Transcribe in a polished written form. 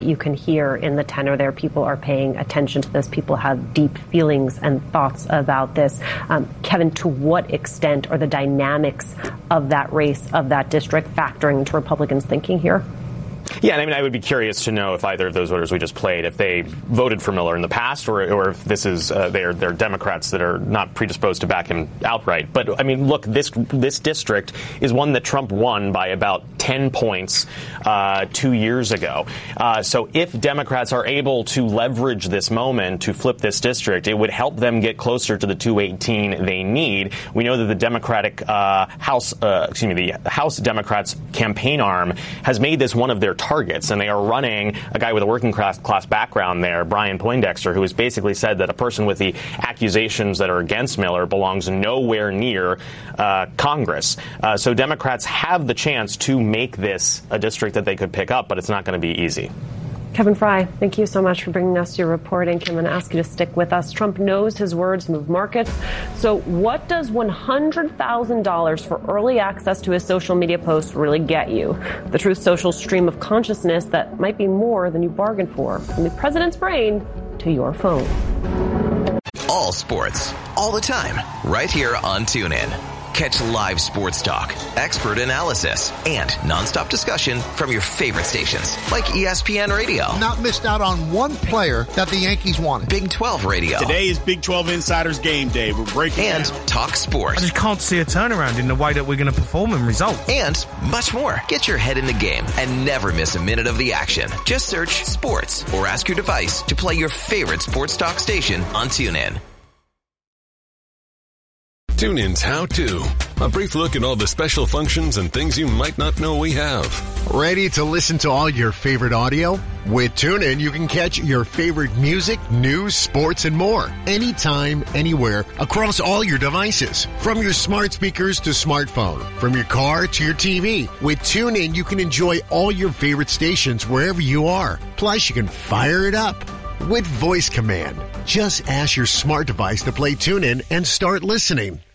You can hear in the tenor there, people are paying attention to this. People have deep feelings and thoughts about this. Kevin, to what extent are the dynamics of that race, of that district, factoring into Republicans' thinking here? Yeah, and I mean, I would be curious to know if either of those voters we just played, if they voted for Miller in the past, or if this is they're Democrats that are not predisposed to back him outright. But I mean, look, this district is one that Trump won by about 10 points 2 years ago. So if Democrats are able to leverage this moment to flip this district, it would help them get closer to the 218 they need. We know that the Democratic the House Democrats campaign arm has made this one of their targets, and they are running a guy with a working class background there, Brian Poindexter, who has basically said that a person with the accusations that are against Miller belongs nowhere near Congress. So Democrats have the chance to make this a district that they could pick up, but it's not going to be easy. Kevin Fry, thank you so much for bringing us your reporting. I'm going to ask you to stick with us. Trump knows his words move markets. So what does $100,000 for early access to his social media posts really get you? The Truth Social stream of consciousness that might be more than you bargained for. From the president's brain to your phone. All sports, all the time, right here on TuneIn. Catch live sports talk, expert analysis, and nonstop discussion from your favorite stations like ESPN Radio. Not missed out on one player that the Yankees wanted. Big 12 Radio. Today is Big 12 Insiders Game Day. We're breaking and down. Talk Sports. I just can't see a turnaround in the way that we're going to perform and result. And much more. Get your head in the game and never miss a minute of the action. Just search sports or ask your device to play your favorite sports talk station on TuneIn. TuneIn's How To. A brief look at all the special functions and things you might not know we have. Ready to listen to all your favorite audio? With TuneIn, you can catch your favorite music, news, sports, and more. Anytime, anywhere, across all your devices. From your smart speakers to smartphone. From your car to your TV. With TuneIn, you can enjoy all your favorite stations wherever you are. Plus, you can fire it up with voice command. Just ask your smart device to play TuneIn and start listening.